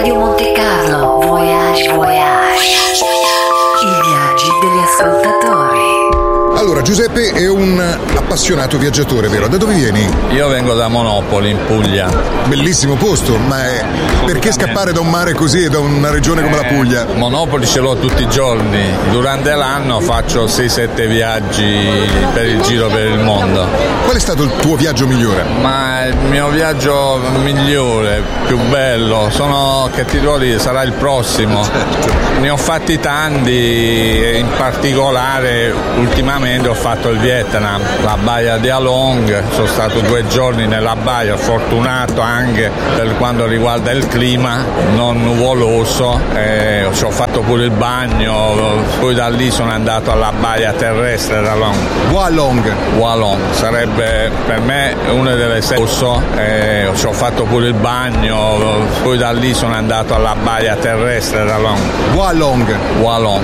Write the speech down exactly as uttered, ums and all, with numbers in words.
Radio Monte Carlo, Voyage Voyage. I viaggi degli ascoltatori. Allora, Giuseppe è un appassionato viaggiatore, vero? Da dove vieni? Io vengo da Monopoli, in Puglia. Bellissimo posto, ma è... perché scappare da un mare così e da una regione come la Puglia? Monopoli ce l'ho tutti i giorni. Durante l'anno faccio sei sette viaggi per il giro per il mondo. Qual è stato il tuo viaggio migliore? Ma il mio viaggio migliore, più bello, sono, che ti devo dire, sarà il prossimo. Ne ho fatti tanti, in particolare ultimamente ho fatto il Vietnam, la baia di Halong, sono stato due giorni nella baia, fortunato anche per quanto riguarda il clima, non nuvoloso, eh, ci ho fatto pure il bagno, poi da lì sono andato alla baia terrestre di Halong. Halong. Halong sarebbe per me una delle sette, eh, ci ho fatto pure il bagno, poi da lì sono andato alla baia terrestre di Halong. Halong. Halong